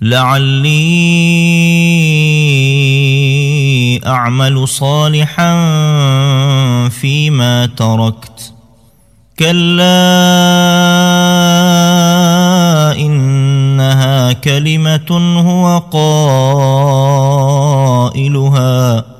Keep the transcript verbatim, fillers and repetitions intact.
لعلي أعمل صالحا فيما تركت كلا إنها كلمة هو قائلها